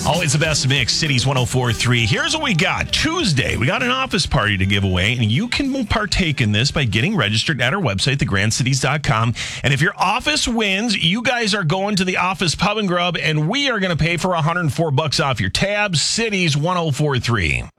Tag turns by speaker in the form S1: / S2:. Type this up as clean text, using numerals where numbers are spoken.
S1: Always the best mix, Cities 104.3. Here's what we got. Tuesday, we got an office party to give away, and you can partake in this by getting registered at our website, thegrandcities.com. And if your office wins, you guys are going to the office pub and grub, and we are going to pay for $104 off your tab. Cities 104.3.